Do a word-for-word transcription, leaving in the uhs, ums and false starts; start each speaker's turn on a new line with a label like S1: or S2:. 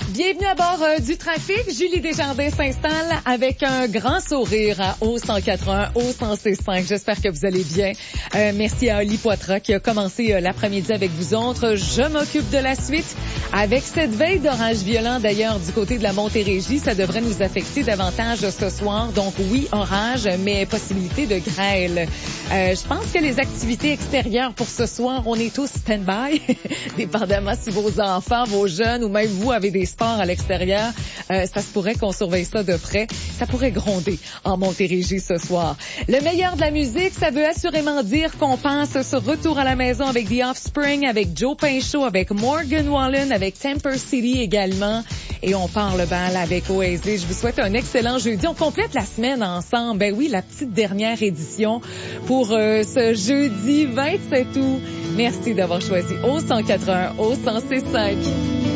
S1: Bienvenue à bord euh, du trafic. Julie Desjardins s'installe avec un grand sourire à O cent quatre-vingt-un, O cent six cinq. J'espère que vous allez bien. Euh, merci à Oli Poitras qui a commencé euh, l'après-midi avec vous autres. Je m'occupe de la suite. Avec cette veille d'orage violent d'ailleurs du côté de la Montérégie, ça devrait nous affecter davantage ce soir. Donc oui, orage, mais possibilité de grêle. Euh, je pense que les activités extérieures pour ce soir, on est tous stand-by, dépendamment si vos enfants, vos jeunes ou même vous avez des sports à l'extérieur. Euh, ça se pourrait qu'on surveille ça de près. Ça pourrait gronder en Montérégie ce soir. Le meilleur de la musique, ça veut assurément dire qu'on pense sur Retour à la maison avec The Offspring, avec Joe Pinchot, avec Morgan Wallen, avec Temper City également. Et on part le bal avec Oasis. Je vous souhaite un excellent jeudi. On complète la semaine ensemble. Ben oui, la petite dernière édition pour euh, ce jeudi vingt-sept août. Merci d'avoir choisi O cent quatre-vingt-un, O cent six cinq.